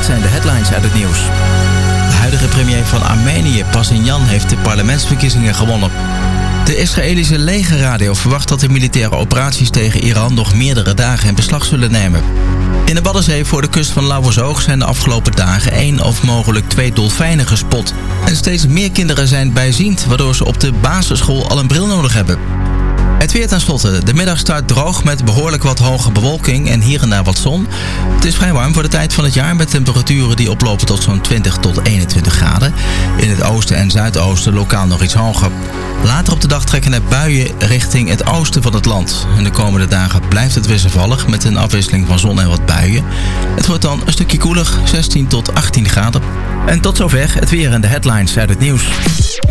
zijn de headlines uit het nieuws. De huidige premier van Armenië, Pashinyan, heeft de parlementsverkiezingen gewonnen. De Israëlische legerradio verwacht dat de militaire operaties tegen Iran nog meerdere dagen in beslag zullen nemen. In de Waddenzee voor de kust van Lauwersoog zijn de afgelopen dagen 1 of mogelijk 2 dolfijnen gespot. En steeds meer kinderen zijn bijziend, waardoor ze op de basisschool al een bril nodig hebben. Het weer tenslotte. De middag start droog met behoorlijk wat hoge bewolking en hier en daar wat zon. Het is vrij warm voor de tijd van het jaar met temperaturen die oplopen tot zo'n 20 tot 21 graden. In het oosten en zuidoosten lokaal nog iets hoger. Later op de dag trekken er buien richting het oosten van het land. En de komende dagen blijft het wisselvallig met een afwisseling van zon en wat buien. Het wordt dan een stukje koeler, 16 tot 18 graden. En tot zover het weer en de headlines uit het nieuws.